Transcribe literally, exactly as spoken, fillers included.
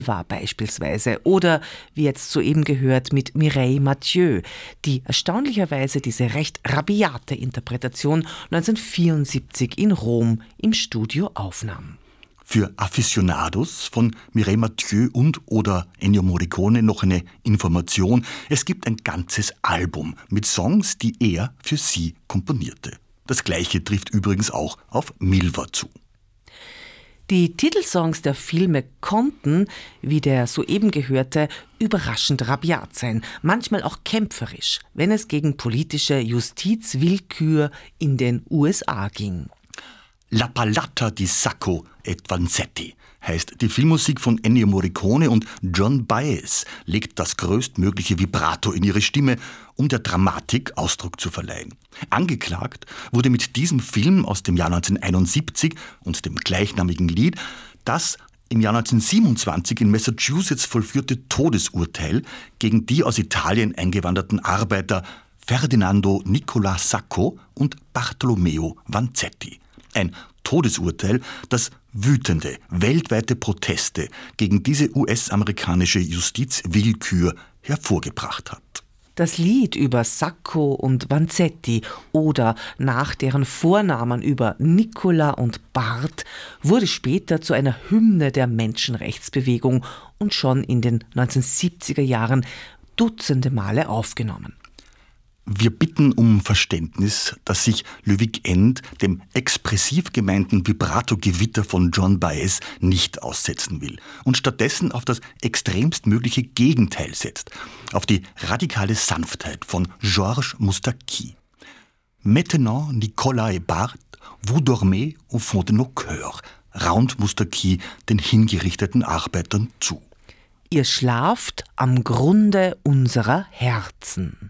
war beispielsweise oder wie jetzt soeben gehört mit Mireille Mathieu, die erstaunlicherweise diese recht rabiate Interpretation neunzehnhundertvierundsiebzig in Rom im Studio aufnahm. Für Aficionados von Mireille Mathieu und oder Ennio Morricone noch eine Information. Es gibt ein ganzes Album mit Songs, die er für sie komponierte. Das Gleiche trifft übrigens auch auf Milva zu. Die Titelsongs der Filme konnten, wie der soeben gehörte, überraschend rabiat sein, manchmal auch kämpferisch, wenn es gegen politische Justizwillkür in den U S A ging. La Palata di Sacco e Vanzetti heißt die Filmmusik von Ennio Morricone und John Baez legt das größtmögliche Vibrato in ihre Stimme, um der Dramatik Ausdruck zu verleihen. Angeklagt wurde mit diesem Film aus dem Jahr neunzehnhunderteinundsiebzig und dem gleichnamigen Lied das im Jahr neunzehnhundertsiebenundzwanzig in Massachusetts vollführte Todesurteil gegen die aus Italien eingewanderten Arbeiter Ferdinando Nicola Sacco und Bartolomeo Vanzetti. Ein Todesurteil, das wütende, weltweite Proteste gegen diese U S-amerikanische Justizwillkür hervorgebracht hat. Das Lied über Sacco und Vanzetti oder nach deren Vornamen über Nicola und Bart wurde später zu einer Hymne der Menschenrechtsbewegung und schon in den neunzehnhundertsiebziger Jahren dutzende Male aufgenommen. Wir bitten um Verständnis, dass sich Le Weekend dem expressiv gemeinten Vibrato-Gewitter von John Baez nicht aussetzen will und stattdessen auf das extremstmögliche Gegenteil setzt, auf die radikale Sanftheit von Georges Moustaki. Maintenant, Nicolas et Bart, vous dormez au fond de nos cœurs, raunt Moustaki den hingerichteten Arbeitern zu. Ihr schlaft am Grunde unserer Herzen.